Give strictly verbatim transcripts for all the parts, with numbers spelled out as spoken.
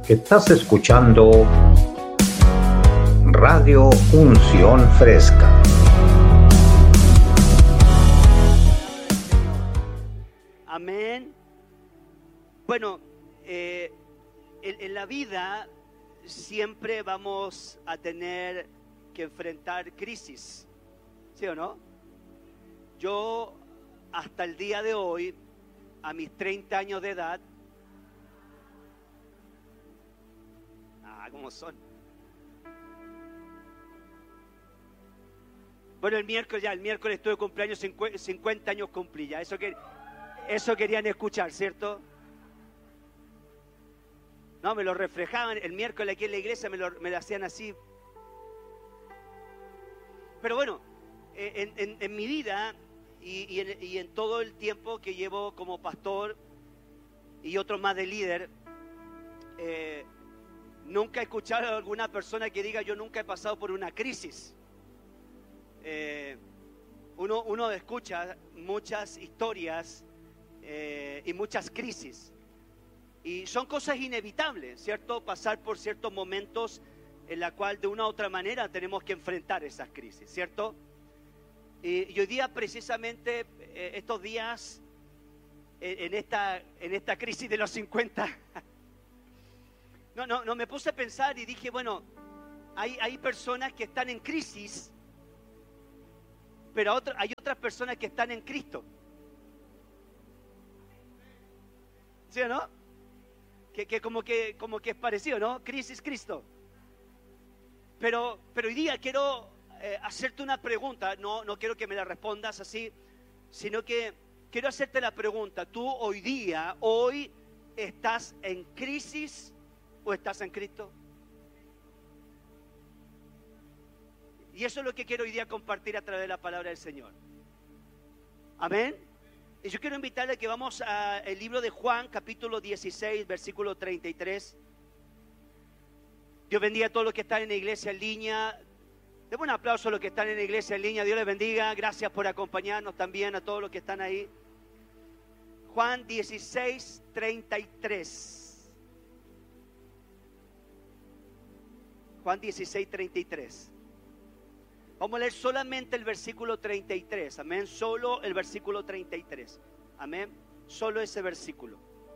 Estás escuchando Radio Unción Fresca. Amén. Bueno, eh, en, en la vida siempre vamos a tener que enfrentar crisis, ¿sí o no? Yo hasta el día de hoy, a mis treinta años de edad, ah, ¿cómo son? Bueno, el miércoles ya, el miércoles estuve de cumpleaños, cincuenta años cumplí ya, eso, que, eso querían escuchar, ¿cierto? No, me lo reflejaban, el miércoles aquí en la iglesia me lo, me lo hacían así. Pero bueno, en, en, en mi vida y, y, en, y en todo el tiempo que llevo como pastor y otros más de líder, eh, nunca he escuchado a alguna persona que diga yo nunca he pasado por una crisis. Eh, uno, uno escucha muchas historias eh, y muchas crisis y son cosas inevitables, ¿cierto? Pasar por ciertos momentos en la cual de una u otra manera tenemos que enfrentar esas crisis, ¿cierto? Y, y hoy día precisamente eh, estos días en, en, esta, en esta crisis de los cincuenta no, no, no me puse a pensar y dije, bueno, hay, hay personas que están en crisis, pero otro, hay otras personas que están en Cristo. ¿Sí o no? Que, que, como que como que es parecido, ¿no? Crisis, Cristo. Pero, pero hoy día quiero eh, hacerte una pregunta, no, no quiero que me la respondas así, sino que quiero hacerte la pregunta, ¿tú hoy día, hoy, estás en crisis o estás en Cristo? Y eso es lo que quiero hoy día compartir a través de la palabra del Señor. Amén. Y yo quiero invitarle a que vamos al libro de Juan, capítulo dieciséis, versículo treinta y tres. Dios bendiga a todos los que están en la iglesia en línea. Demos un aplauso a los que están en la iglesia en línea. Dios les bendiga. Gracias por acompañarnos también a todos los que están ahí. Juan dieciséis, treinta y tres. Juan dieciséis, treinta y tres. Vamos a leer solamente el versículo treinta y tres, amén, solo el versículo treinta y tres, amén, solo ese versículo.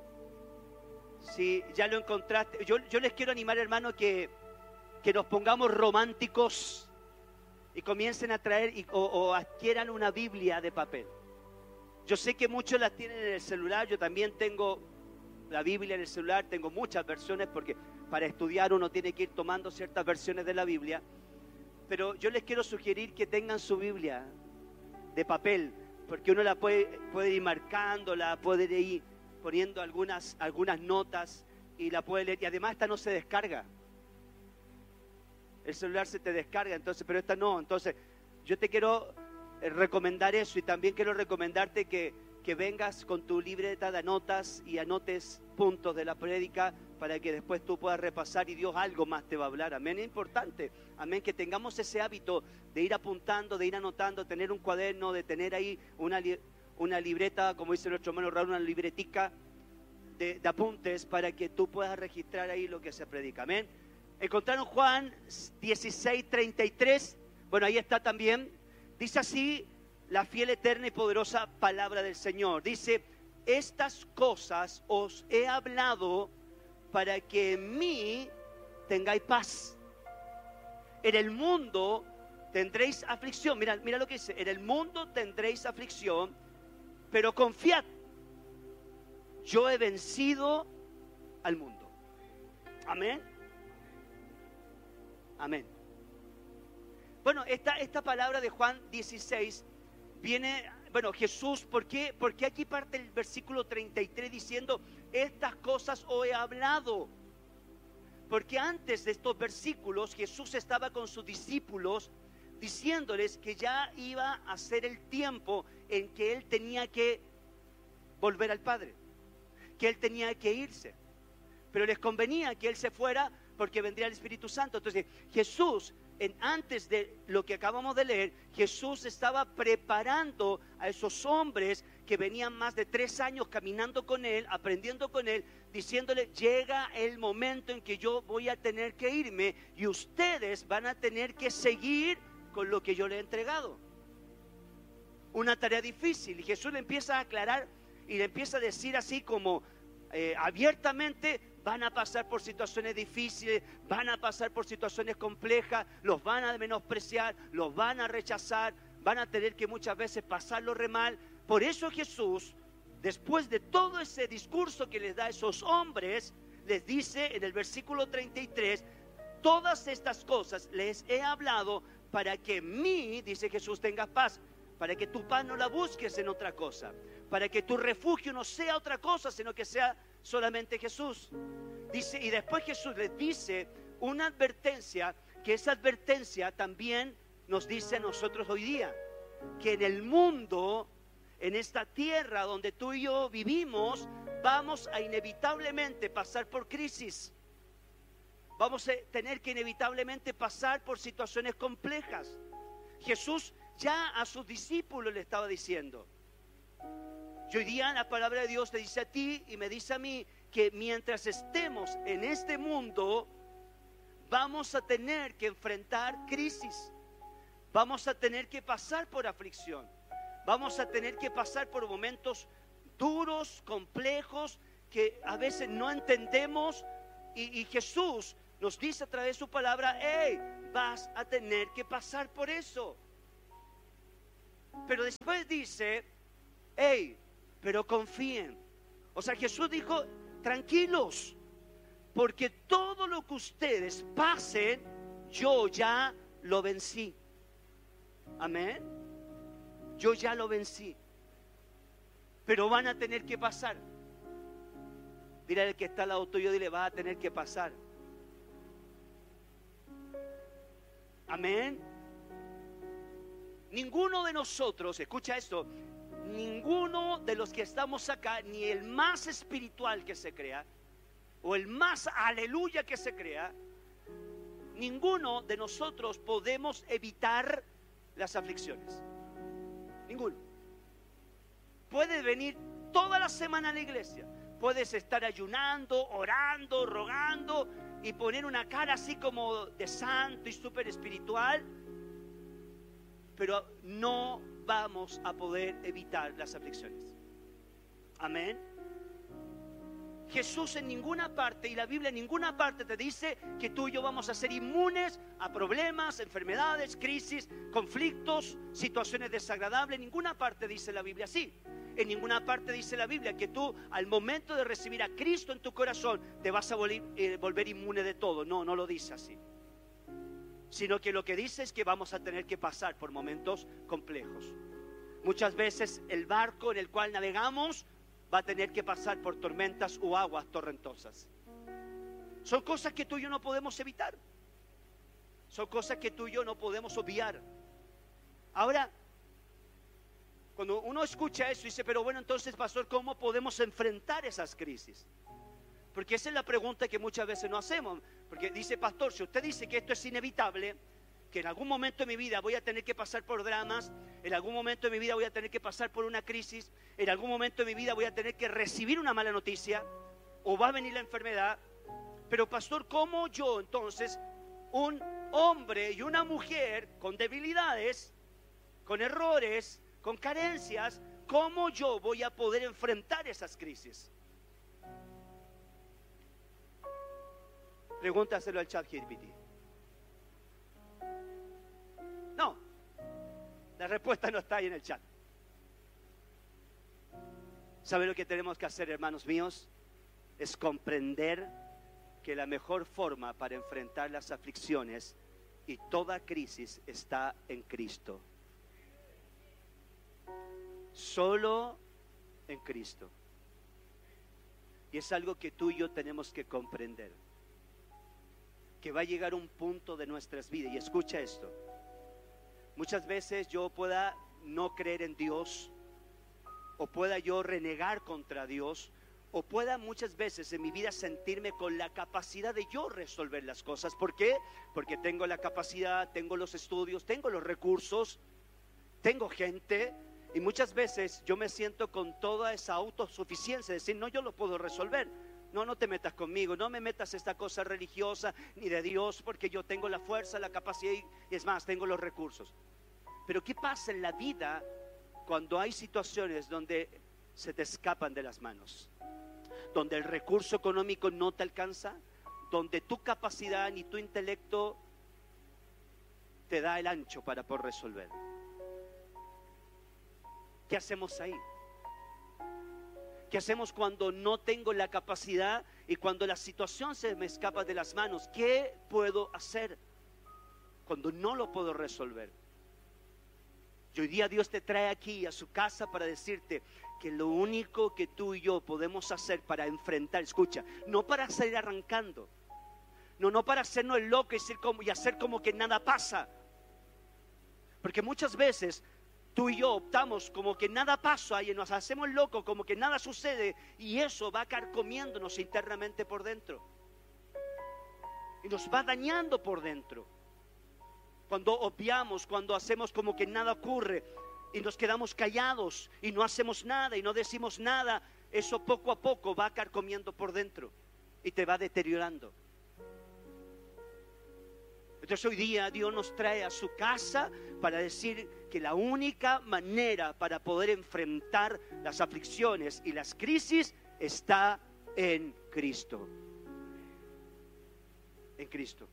Si ya lo encontraste, yo, yo les quiero animar, hermano, que, que nos pongamos románticos y comiencen a traer y, o, o adquieran una Biblia de papel. Yo sé que muchos la tienen en el celular, yo también tengo la Biblia en el celular, tengo muchas versiones porque para estudiar uno tiene que ir tomando ciertas versiones de la Biblia. Pero yo les quiero sugerir que tengan su Biblia de papel, porque uno la puede, puede ir marcándola, puede ir poniendo algunas, algunas notas y la puede leer. Y además esta no se descarga. El celular se te descarga, entonces, pero esta no. Entonces, yo te quiero recomendar eso y también quiero recomendarte que, que vengas con tu libreta de notas y anotes puntos de la prédica para que después tú puedas repasar y Dios algo más te va a hablar. Amén, es importante. Amén, que tengamos ese hábito de ir apuntando, de ir anotando, tener un cuaderno, de tener ahí una, una libreta, como dice nuestro hermano Raúl, una libretica de, de apuntes para que tú puedas registrar ahí lo que se predica. Amén. Encontraron Juan dieciséis, treinta y tres. Bueno, ahí está también. Dice así la fiel, eterna y poderosa palabra del Señor. Dice, estas cosas os he hablado para que en mí tengáis paz. En el mundo tendréis aflicción. Mira, mira lo que dice. En el mundo tendréis aflicción, pero confiad. Yo he vencido al mundo. Amén. Amén. Bueno, esta, esta palabra de Juan dieciséis viene, bueno, Jesús, ¿por qué? Porque aquí parte el versículo treinta y tres diciendo, estas cosas os he hablado. Porque antes de estos versículos Jesús estaba con sus discípulos diciéndoles que ya iba a ser el tiempo en que Él tenía que volver al Padre, que Él tenía que irse, pero les convenía que Él se fuera porque vendría el Espíritu Santo. Entonces Jesús, en, antes de lo que acabamos de leer, Jesús estaba preparando a esos hombres que venían más de tres años caminando con Él, aprendiendo con Él, diciéndole, llega el momento en que yo voy a tener que irme y ustedes van a tener que seguir con lo que yo le he entregado. Una tarea difícil. Y Jesús le empieza a aclarar y le empieza a decir así como eh, abiertamente, van a pasar por situaciones difíciles, van a pasar por situaciones complejas, los van a menospreciar, los van a rechazar, van a tener que muchas veces pasarlo re mal. Por eso Jesús, después de todo ese discurso que les da a esos hombres, les dice en el versículo treinta y tres, todas estas cosas les he hablado para que en mí, dice Jesús, tengas paz, para que tu paz no la busques en otra cosa, para que tu refugio no sea otra cosa, sino que sea solamente Jesús. Dice, y después Jesús les dice una advertencia, que esa advertencia también nos dice a nosotros hoy día, que en el mundo, en esta tierra donde tú y yo vivimos, vamos a inevitablemente pasar por crisis. Vamos a tener que inevitablemente pasar por situaciones complejas. Jesús ya a sus discípulos le estaba diciendo. Y hoy día la palabra de Dios te dice a ti y me dice a mí que mientras estemos en este mundo, vamos a tener que enfrentar crisis. Vamos a tener que pasar por aflicción. Vamos a tener que pasar por momentos duros, complejos, que a veces no entendemos. Y, y Jesús nos dice a través de su palabra, hey, vas a tener que pasar por eso. Pero después dice, hey, pero confíen. O sea, Jesús dijo, tranquilos, porque todo lo que ustedes pasen, yo ya lo vencí. Amén. Yo ya lo vencí. Pero van a tener que pasar. Dile al que está al lado tuyo, dile, va a tener que pasar. Amén. Ninguno de nosotros, escucha esto, ninguno de los que estamos acá, ni el más espiritual que se crea, o el más aleluya que se crea, ninguno de nosotros podemos evitar las aflicciones. Ninguno. Puedes venir toda la semana a la iglesia, puedes estar ayunando, orando, rogando y poner una cara así como de santo y súper espiritual, pero no vamos a poder evitar las aflicciones. Amén. Jesús en ninguna parte, y la Biblia en ninguna parte te dice que tú y yo vamos a ser inmunes a problemas, enfermedades, crisis, conflictos, situaciones desagradables. En ninguna parte dice la Biblia así. En ninguna parte dice la Biblia que tú al momento de recibir a Cristo en tu corazón te vas a volver, eh, volver inmune de todo. No, no lo dice así. Sino que lo que dice es que vamos a tener que pasar por momentos complejos. Muchas veces el barco en el cual navegamos va a tener que pasar por tormentas o aguas torrentosas. Son cosas que tú y yo no podemos evitar. Son cosas que tú y yo no podemos obviar. Ahora, cuando uno escucha eso, dice, pero bueno, entonces, pastor, ¿cómo podemos enfrentar esas crisis? Porque esa es la pregunta que muchas veces no hacemos. Porque dice, pastor, si usted dice que esto es inevitable, que en algún momento de mi vida voy a tener que pasar por dramas, en algún momento de mi vida voy a tener que pasar por una crisis, en algún momento de mi vida voy a tener que recibir una mala noticia, o va a venir la enfermedad. Pero pastor, ¿cómo yo entonces, un hombre y una mujer con debilidades, con errores, con carencias, cómo yo voy a poder enfrentar esas crisis? Pregúntaselo al chat G P T. No, la respuesta no está ahí en el chat. ¿Sabe lo que tenemos que hacer, hermanos míos? Es comprender que la mejor forma para enfrentar las aflicciones y toda crisis está en Cristo. Solo en Cristo. Y es algo que tú y yo tenemos que comprender. Que va a llegar un punto de nuestras vidas, y escucha esto, muchas veces yo pueda no creer en Dios, o pueda yo renegar contra Dios, o pueda muchas veces en mi vida sentirme con la capacidad de yo resolver las cosas. ¿Por qué? Porque tengo la capacidad, tengo los estudios, tengo los recursos, tengo gente, y muchas veces yo me siento con toda esa autosuficiencia, de decir, no, yo lo puedo resolver. No, no te metas conmigo, no me metas esta cosa religiosa ni de Dios, porque yo tengo la fuerza, la capacidad y es más, tengo los recursos. Pero ¿qué pasa en la vida cuando hay situaciones donde se te escapan de las manos? Donde el recurso económico no te alcanza, donde tu capacidad ni tu intelecto te da el ancho para poder resolver. ¿Qué hacemos ahí? ¿Qué hacemos cuando no tengo la capacidad y cuando la situación se me escapa de las manos? ¿Qué puedo hacer cuando no lo puedo resolver? Y hoy día Dios te trae aquí a su casa para decirte que lo único que tú y yo podemos hacer para enfrentar, escucha, no para salir arrancando, no, no para hacernos el loco y, decir como, y hacer como que nada pasa. Porque muchas veces tú y yo optamos como que nada pasa y nos hacemos locos, como que nada sucede, y eso va carcomiéndonos internamente por dentro y nos va dañando por dentro. Cuando obviamos, cuando hacemos como que nada ocurre y nos quedamos callados y no hacemos nada y no decimos nada, eso poco a poco va carcomiendo por dentro y te va deteriorando. Entonces hoy día Dios nos trae a su casa para decir que la única manera para poder enfrentar las aflicciones y las crisis está en Cristo. En Cristo.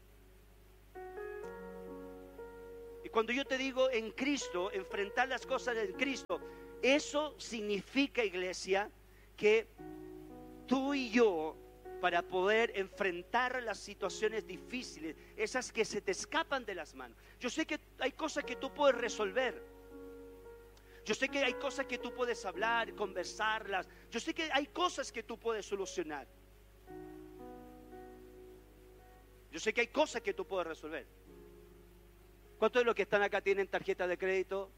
Y cuando yo te digo en Cristo, enfrentar las cosas en Cristo, eso significa, iglesia, que tú y yo, para poder enfrentar las situaciones difíciles, esas que se te escapan de las manos. Yo sé que hay cosas que tú puedes resolver. Yo sé que hay cosas que tú puedes hablar, conversarlas. Yo sé que hay cosas que tú puedes solucionar. Yo sé que hay cosas que tú puedes resolver. ¿Cuántos de los que están acá tienen tarjeta de crédito?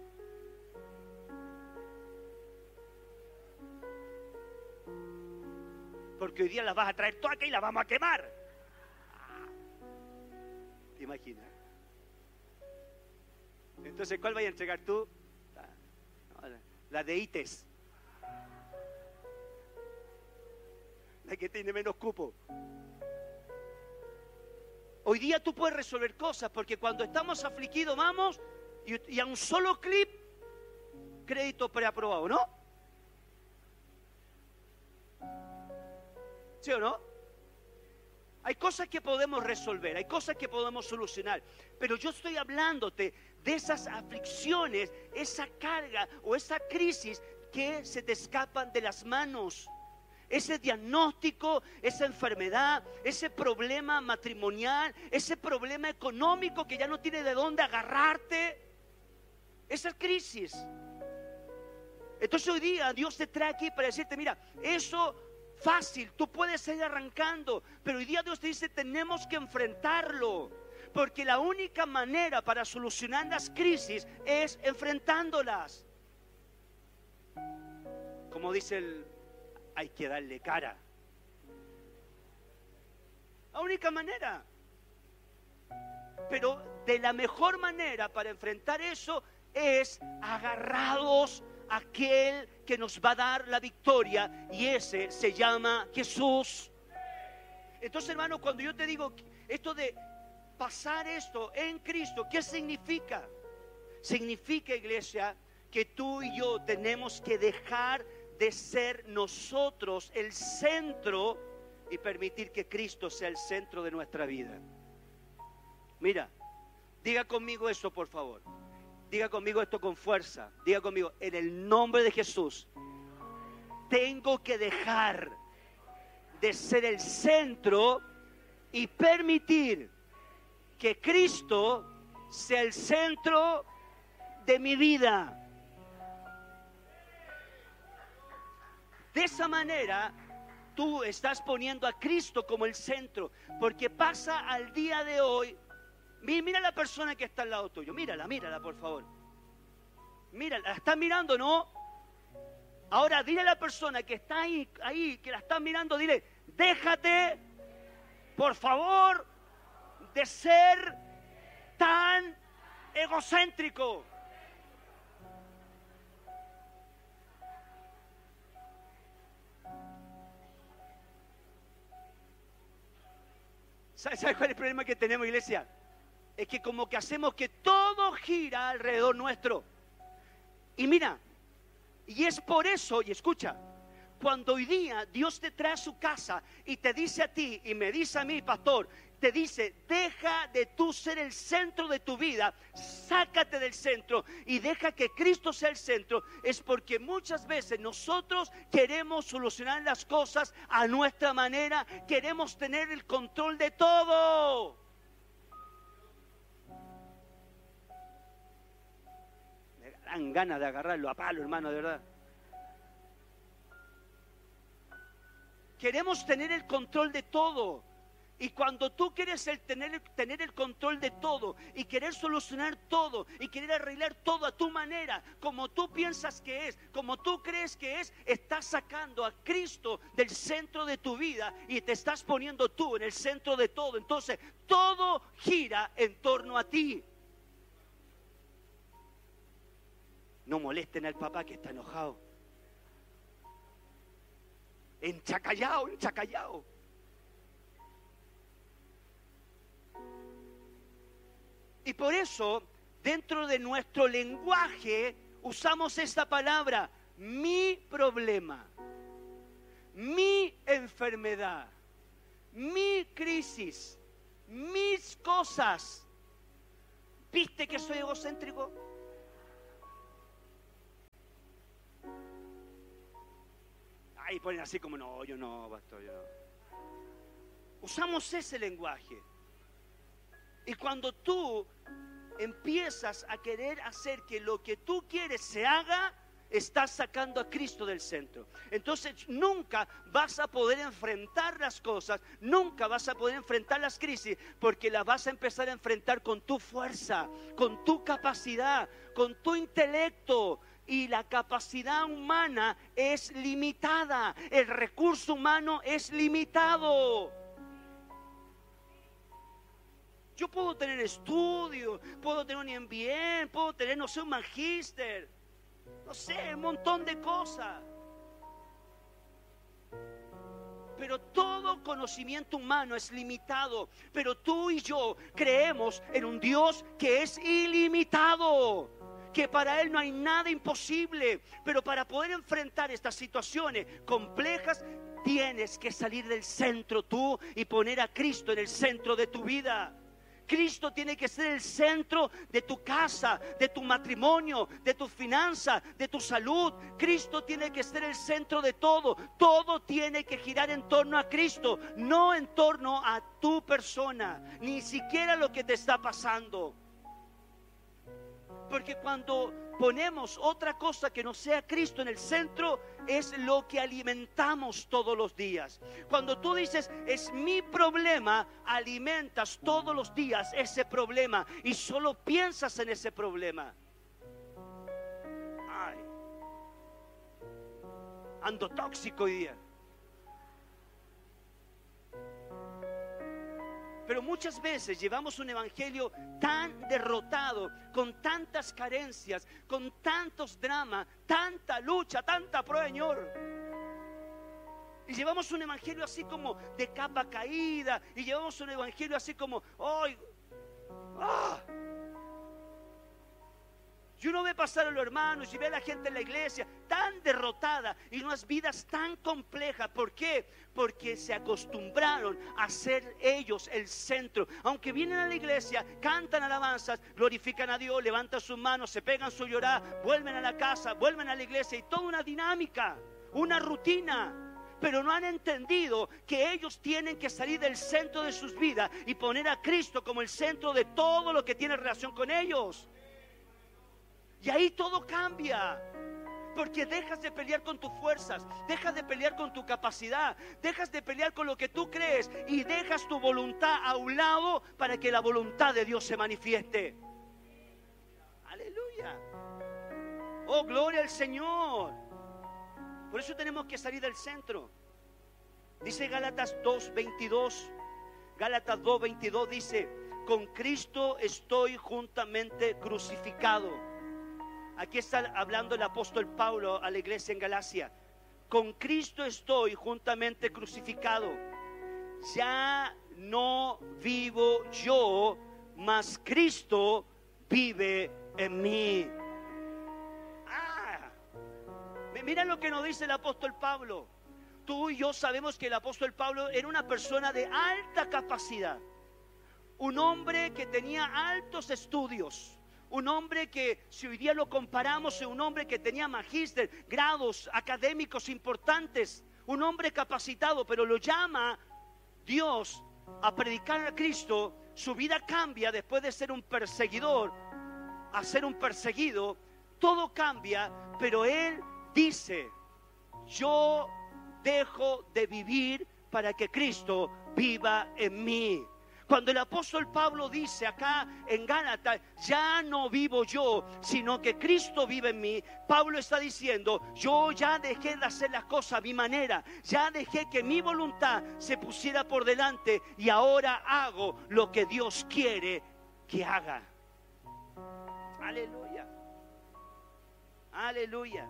Porque hoy día las vas a traer todas acá y las vamos a quemar. ¿Te imaginas? Entonces, ¿cuál vas a entregar tú? La de I T E S. La que tiene menos cupo. Hoy día tú puedes resolver cosas, porque cuando estamos afligidos vamos y, y a un solo clip, crédito preaprobado, ¿no? ¿Sí o no? Hay cosas que podemos resolver, hay cosas que podemos solucionar, pero yo estoy hablándote de esas aflicciones, esa carga o esa crisis que se te escapan de las manos. Ese diagnóstico, esa enfermedad, ese problema matrimonial, ese problema económico que ya no tiene de dónde agarrarte, esa crisis. Entonces hoy día Dios te trae aquí para decirte, mira, eso fácil, tú puedes ir arrancando, pero hoy día Dios te dice, tenemos que enfrentarlo, porque la única manera para solucionar las crisis es enfrentándolas. Como dice el, hay que darle cara. La única manera. Pero de la mejor manera para enfrentar eso es agarrados a aquel que nos va a dar la victoria, y ese se llama Jesús. Entonces, hermano, cuando yo te digo esto de pasar esto en Cristo, ¿qué significa? Significa, iglesia, que tú y yo tenemos que dejar de ser nosotros el centro y permitir que Cristo sea el centro de nuestra vida. Mira, diga conmigo eso, por favor. Diga conmigo esto con fuerza. Diga conmigo, en el nombre de Jesús, tengo que dejar de ser el centro y permitir que Cristo sea el centro de mi vida. De esa manera, tú estás poniendo a Cristo como el centro, porque pasa al día de hoy. Mira la persona que está al lado tuyo, mírala, mírala por favor. Mírala, la estás mirando, ¿no? Ahora dile a la persona que está ahí, ahí, que la está mirando, dile, déjate, por favor, de ser tan egocéntrico. ¿Sabes cuál es el problema que tenemos, iglesia? Es que como que hacemos que todo gira alrededor nuestro. Y mira, y es por eso, y escucha, cuando hoy día Dios te trae a su casa y te dice a ti y me dice a mí, pastor, te dice, deja de tú ser el centro de tu vida, sácate del centro y deja que Cristo sea el centro, es porque muchas veces nosotros queremos solucionar las cosas a nuestra manera, queremos tener el control de todo. Me dan ganas de agarrarlo a palo, hermano, de verdad. Queremos tener el control de todo. Y cuando tú quieres el tener, tener el control de todo y querer solucionar todo y querer arreglar todo a tu manera, como tú piensas que es, como tú crees que es, estás sacando a Cristo del centro de tu vida y te estás poniendo tú en el centro de todo. Entonces todo gira en torno a ti. No molesten al papá que está enojado. Enchacallao, enchacallao. Y por eso, dentro de nuestro lenguaje, usamos esta palabra, mi problema, mi enfermedad, mi crisis, mis cosas. ¿Viste que soy egocéntrico? Ahí ponen así como, no, yo no, pastor, yo no. Usamos ese lenguaje. Y cuando tú empiezas a querer hacer que lo que tú quieres se haga, estás sacando a Cristo del centro. Entonces nunca vas a poder enfrentar las cosas, nunca vas a poder enfrentar las crisis, porque las vas a empezar a enfrentar con tu fuerza, con tu capacidad, con tu intelecto. Y la capacidad humana es limitada, el recurso humano es limitado. Yo puedo tener estudios, puedo tener un M B A, puedo tener, no sé, un magíster, no sé, un montón de cosas. Pero todo conocimiento humano es limitado. Pero tú y yo creemos en un Dios que es ilimitado, que para Él no hay nada imposible. Pero para poder enfrentar estas situaciones complejas, tienes que salir del centro tú y poner a Cristo en el centro de tu vida. Cristo tiene que ser el centro de tu casa, de tu matrimonio, de tu finanza, de tu salud. Cristo tiene que ser el centro de todo. Todo tiene que girar en torno a Cristo, no en torno a tu persona, ni siquiera lo que te está pasando. Porque cuando ponemos otra cosa que no sea Cristo en el centro, es lo que alimentamos todos los días. Cuando tú dices, es mi problema, alimentas todos los días ese problema y solo piensas en ese problema. Ay, ando tóxico hoy día. Pero muchas veces llevamos un evangelio tan derrotado, con tantas carencias, con tantos dramas, tanta lucha, tanta prueba, Señor. Y llevamos un evangelio así como de capa caída, y llevamos un evangelio así como, ¡ay! ¡Ah! Y uno ve pasar a los hermanos y ve a la gente en la iglesia tan derrotada y unas vidas tan complejas. ¿Por qué? Porque se acostumbraron a ser ellos el centro. Aunque vienen a la iglesia, cantan alabanzas, glorifican a Dios, levantan sus manos, se pegan su llorar, vuelven a la casa, vuelven a la iglesia y toda una dinámica, una rutina. Pero no han entendido que ellos tienen que salir del centro de sus vidas y poner a Cristo como el centro de todo lo que tiene relación con ellos. Y ahí todo cambia, porque dejas de pelear con tus fuerzas, dejas de pelear con tu capacidad, dejas de pelear con lo que tú crees y dejas tu voluntad a un lado para que la voluntad de Dios se manifieste. Aleluya. Oh, gloria al Señor. Por eso tenemos que salir del centro. Dice Gálatas dos veintidós. Gálatas dos veintidós dice, con Cristo estoy juntamente crucificado. Aquí está hablando el apóstol Pablo a la iglesia en Galacia. Con Cristo estoy juntamente crucificado. Ya no vivo yo, mas Cristo vive en mí. Ah, mira lo que nos dice el apóstol Pablo. Tú y yo sabemos que el apóstol Pablo era una persona de alta capacidad, un hombre que tenía altos estudios, un hombre que, si hoy día lo comparamos, es un hombre que tenía magíster, grados académicos importantes, un hombre capacitado, pero lo llama Dios a predicar a Cristo. Su vida cambia después de ser un perseguidor a ser un perseguido. Todo cambia, pero él dice: yo dejo de vivir para que Cristo viva en mí. Cuando el apóstol Pablo dice acá en Gálatas, ya no vivo yo, sino que Cristo vive en mí, Pablo está diciendo: yo ya dejé de hacer las cosas a mi manera, ya dejé que mi voluntad se pusiera por delante y ahora hago lo que Dios quiere que haga. Aleluya. Aleluya.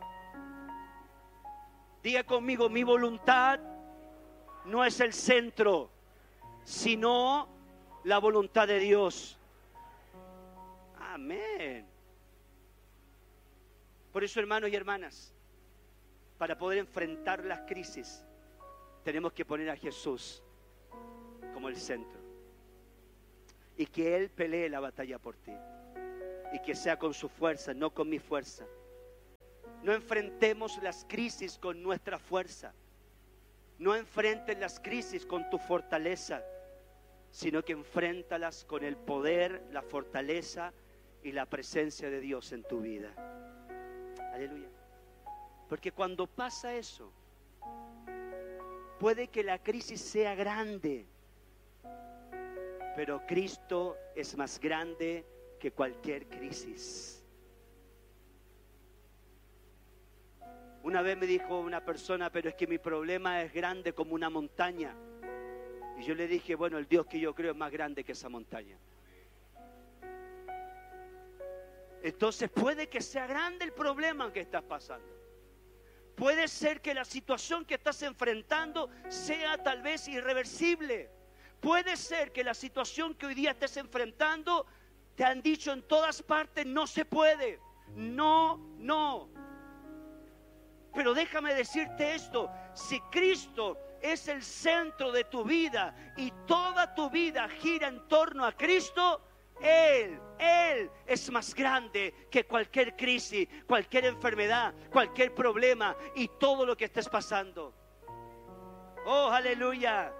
Diga conmigo: mi voluntad no es el centro, sino la voluntad de Dios. Amén. Por eso, hermanos y hermanas, para poder enfrentar las crisis, tenemos que poner a Jesús como el centro, y que Él pelee la batalla por ti, y que sea con su fuerza, no con mi fuerza. No enfrentemos las crisis con nuestra fuerza. No enfrentes las crisis con tu fortaleza, sino que enfréntalas con el poder, la fortaleza y la presencia de Dios en tu vida. Aleluya. Porque cuando pasa eso, puede que la crisis sea grande, pero Cristo es más grande que cualquier crisis. Una vez me dijo una persona: pero es que mi problema es grande como una montaña. Y yo le dije: bueno, el Dios que yo creo es más grande que esa montaña. Entonces puede que sea grande el problema que estás pasando. Puede ser que la situación que estás enfrentando sea tal vez irreversible. Puede ser que la situación que hoy día estés enfrentando, te han dicho en todas partes: no se puede. No, no. Pero déjame decirte esto: si Cristo es el centro de tu vida y toda tu vida gira en torno a Cristo, Él, Él es más grande que cualquier crisis, cualquier enfermedad, cualquier problema y todo lo que estés pasando. Oh, aleluya.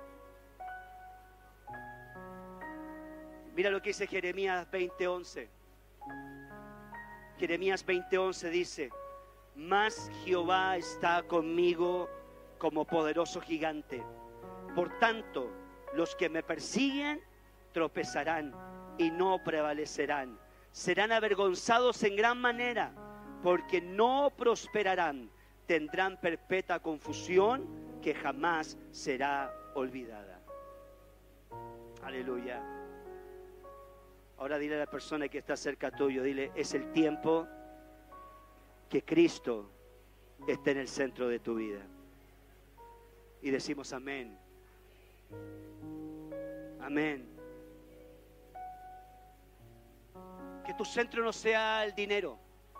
Mira lo que dice Jeremías veinte once. Jeremías veinte once dice: mas Jehová está conmigo como poderoso gigante. Por tanto, los que me persiguen tropezarán y no prevalecerán. Serán avergonzados en gran manera, porque no prosperarán. Tendrán perpetua confusión que jamás será olvidada. Aleluya. Ahora dile a la persona que está cerca tuyo, dile: es el tiempo que Cristo esté en el centro de tu vida. Y decimos amén. Amén. Que tu centro no sea el dinero.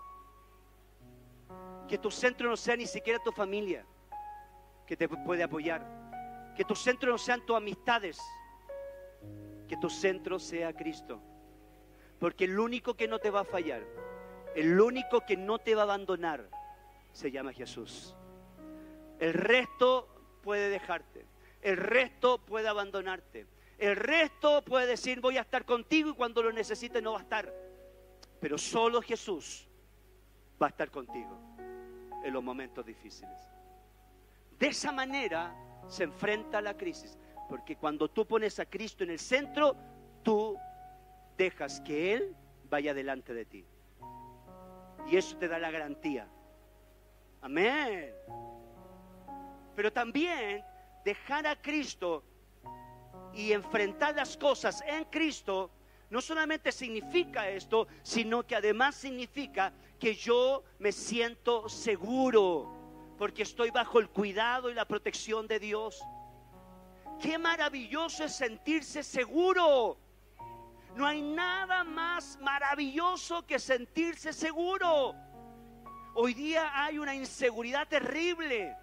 Que tu centro no sea ni siquiera tu familia que te puede apoyar. Que tu centro no sean tus amistades. Que tu centro sea Cristo. Porque el único que no te va a fallar, el único que no te va a abandonar, se llama Jesús. El resto puede dejarte, el resto puede abandonarte, el resto puede decir: voy a estar contigo, y cuando lo necesites no va a estar. Pero solo Jesús va a estar contigo en los momentos difíciles. De esa manera se enfrenta la crisis, porque cuando tú pones a Cristo en el centro, tú dejas que Él vaya delante de ti. Y eso te da la garantía. Amén. Pero también dejar a Cristo y enfrentar las cosas en Cristo no solamente significa esto, sino que además significa que yo me siento seguro, porque estoy bajo el cuidado y la protección de Dios. ¿Qué qué maravilloso es sentirse seguro. No hay nada más maravilloso que sentirse seguro. Hoy día hay una inseguridad terrible.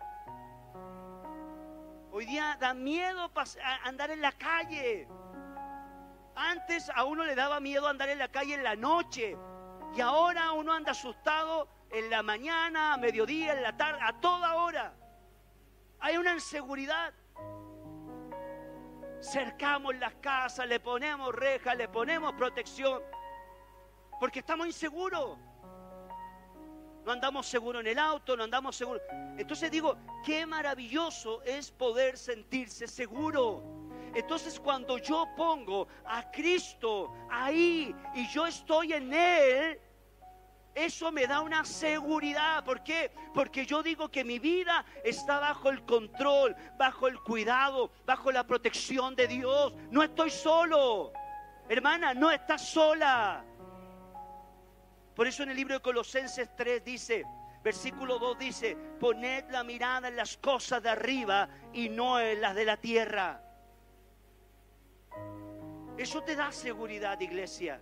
Hoy día da miedo andar en la calle. Antes a uno le daba miedo andar en la calle en la noche. Y ahora uno anda asustado en la mañana, a mediodía, en la tarde, a toda hora. Hay una inseguridad. Cercamos las casas, le ponemos rejas, le ponemos protección, porque estamos inseguros. No andamos seguros en el auto, no andamos seguros. Entonces digo, qué maravilloso es poder sentirse seguro. Entonces cuando yo pongo a Cristo ahí y yo estoy en Él, eso me da una seguridad. ¿Por qué? Porque yo digo que mi vida está bajo el control, bajo el cuidado, bajo la protección de Dios. No estoy solo. Hermana, no estás sola. Por eso en el libro de Colosenses tres dice, versículo dos dice, poned la mirada en las cosas de arriba y no en las de la tierra. Eso te da seguridad, iglesia.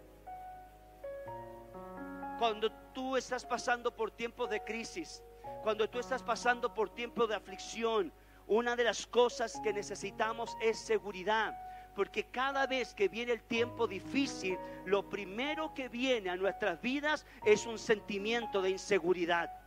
Cuando tú estás pasando por tiempos de crisis, cuando tú estás pasando por tiempos de aflicción, una de las cosas que necesitamos es seguridad. Porque cada vez que viene el tiempo difícil, lo primero que viene a nuestras vidas es un sentimiento de inseguridad.